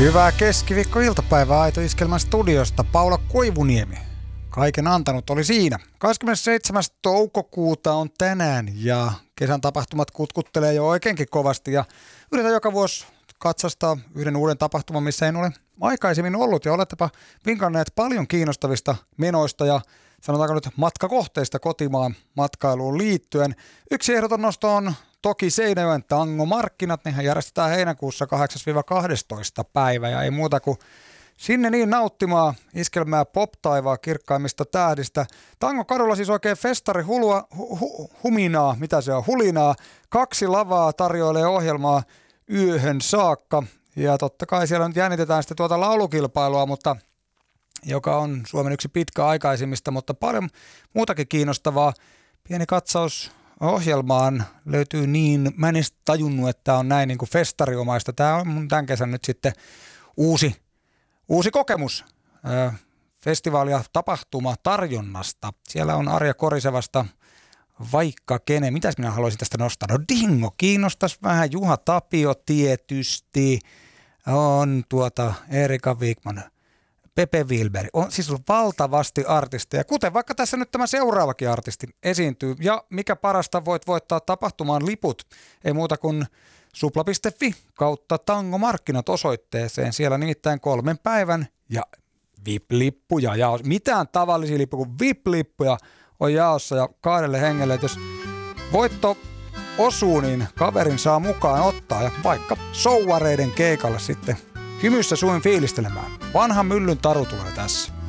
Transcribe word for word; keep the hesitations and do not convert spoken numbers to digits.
Hyvää keskiviikko-iltapäivää Aito Iskelmän studiosta. Paula Koivuniemi. Kaiken antanut oli siinä. kahdeskymmenesseitsemäs toukokuuta on tänään ja kesän tapahtumat kutkuttelee jo oikeinkin kovasti. Ja yritän joka vuosi katsastaa yhden uuden tapahtuman, missä en ole aikaisemmin ollut. Ja olettepa vinkanneet paljon kiinnostavista menoista ja sanotaanko nyt matkakohteista kotimaan matkailuun liittyen. Yksi ehdoton nosto on toki Seinäjoen tangomarkkinat. Nehän järjestetään heinäkuussa kahdeksas kahdestoista päivä ja ei muuta kuin sinne niin nauttimaan iskelmää pop-taivaa kirkkaimmista tähdistä. Tangokadulla siis oikein festari hulua, hu, hu, huminaa, mitä se on, hulinaa. Kaksi lavaa tarjoilee ohjelmaa yöhön saakka. Ja totta kai siellä nyt jännitetään sitten tuota laulukilpailua, mutta joka on Suomen yksi pitkäaikaisimmista, mutta paljon muutakin kiinnostavaa. Pieni katsaus ohjelmaan löytyy niin, mä en edes tajunnut, että tämä on näin niin kuin festariomaista. Tämä on mun tämän kesän nyt sitten uusi, uusi kokemus äh, festivaali- ja tapahtuma tarjonnasta. Siellä on Arja Korisevasta vaikka kene. Mitäs minä haluaisin tästä nostaa? No Dingo kiinnostaisi vähän. Juha Tapio tietysti. On tuota Erika Wigman. Pepe Wilberg. On siis valtavasti artisteja, kuten vaikka tässä nyt tämä seuraavakin artisti esiintyy. Ja mikä parasta, voit voittaa tapahtumaan liput. Ei muuta kuin supla piste fi kautta tangomarkkinat osoitteeseen. Siellä nimittäin kolmen päivän ja V I P-lippuja. Ja mitään tavallisia lippuja kuin V I P-lippuja on jaossa ja kahdelle hengelle. Että jos voitto osuu, niin kaverin saa mukaan ottaa ja vaikka souvareiden keikalle sitten hymyssä suin fiilistelemään. Vanha myllyn taru tulee tässä.